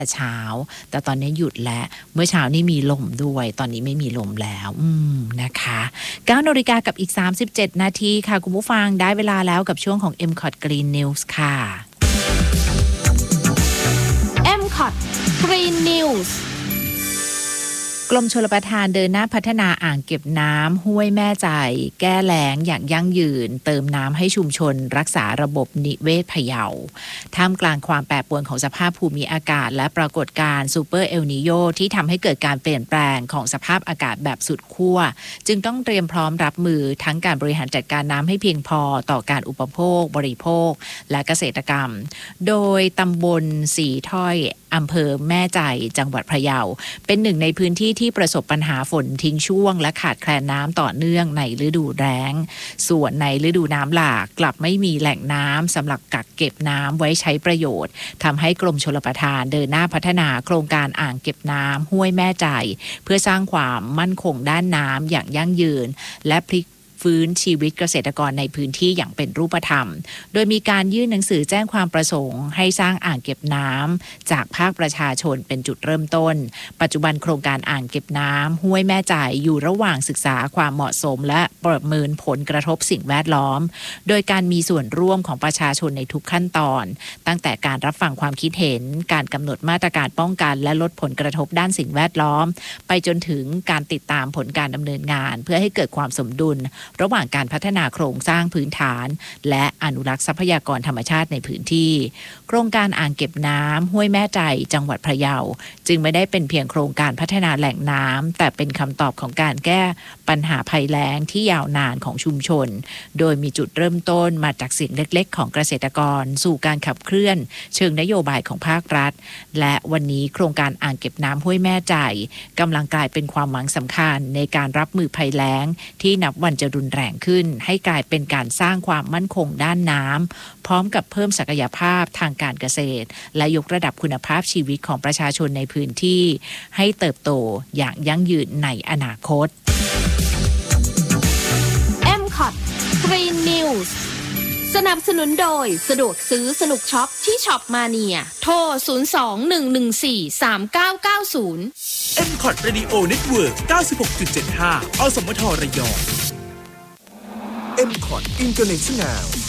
เช้าแต่ตอนนี้หยุดแล้วเมื่อเช้านี่มีลมด้วยตอนนี้ไม่มีลมแล้วนะคะ9 นาฬิกากับอีก37 นาทีค่ะคุณผู้ฟังได้เวลาแล้วกับช่วงของ MCOT Green News ค่ะ MCOT Green News กรมชลประทานเดินหน้าพัฒนาอ่างเก็บน้ำห้วยแม่ใจแก้แล้งอย่างยั่งยืนเติมน้ำให้ชุมชนรักษาระบบนิเวศพะเยาท่ามกลางความแปรปรวนของสภาพภูมิอากาศและปรากฏการณ์ซูเปอร์เอลนีโยที่ทำให้เกิดการเปลี่ยนแปลงของสภาพอากาศแบบสุดขั้วจึงต้องเตรียมพร้อมรับมือทั้งการบริหารจัดการน้ำให้เพียงพอต่อการอุปโภคบริโภคและเกษตรกรรมโดยตำบลสีถ้อยอำเภอแม่ใจจังหวัดพะเยาเป็นหนึ่งในพื้นที่ที่ประสบปัญหาฝนทิ้งช่วงและขาดแคลนน้ำต่อเนื่องในฤดูแล้งส่วนในฤดูน้ำหลากกลับไม่มีแหล่งน้ำสำหรับกักเก็บน้ำไว้ใช้ประโยชน์ทำให้กรมชลประทานเดินหน้าพัฒนาโครงการอ่างเก็บน้ำห้วยแม่ใจเพื่อสร้างความมั่นคงด้านน้ำอย่างยั่งยืนและพลิกฟื้นชีวิตเกษตรกรในพื้นที่อย่างเป็นรูปธรรมโดยมีการยื่นหนังสือแจ้งความประสงค์ให้สร้างอ่างเก็บน้ำจากภาคประชาชนเป็นจุดเริ่มต้นปัจจุบันโครงการอ่างเก็บน้ำห้วยแม่ใจอยู่ระหว่างศึกษาความเหมาะสมและประเมินผลกระทบสิ่งแวดล้อมโดยการมีส่วนร่วมของประชาชนในทุกขั้นตอนตั้งแต่การรับฟังความคิดเห็นการกำหนดมาตรการป้องกันและลดผลกระทบด้านสิ่งแวดล้อมไปจนถึงการติดตามผลการดำเนินงานเพื่อให้เกิดความสมดุลระหว่างการพัฒนาโครงสร้างพื้นฐานและอนุรักษ์ทรัพยากรธรรมชาติในพื้นที่โครงการอ่างเก็บน้ำห้วยแม่ใจจังหวัดพะเยาจึงไม่ได้เป็นเพียงโครงการพัฒนาแหล่งน้ำแต่เป็นคำตอบของการแก้ปัญหาภัยแล้งที่ยาวนานของชุมชนโดยมีจุดเริ่มต้นมาจากเสียงเล็กๆของเกษตรกรสู่การขับเคลื่อนเชิงนโยบายของภาครัฐและวันนี้โครงการอ่างเก็บน้ำห้วยแม่ใจกำลังกลายเป็นความหวังสำคัญในการรับมือภัยแล้งที่นับวันจะรุนแรงขึ้นให้กลายเป็นการสร้างความมั่นคงด้านน้ำพร้อมกับเพิ่มศักยภาพทางการเกษตรและยกระดับคุณภาพชีวิตของประชาชนในพื้นที่ให้เติบโตอย่างยั่งยืนในอนาคต MCOT Green News สนับสนุนโดยสะดวกซื้อสนุกช็อปที่ช็อปมาเนียโทร 02-114-3990 MCOT Radio Network 96.75 อสมทระยองMCOT International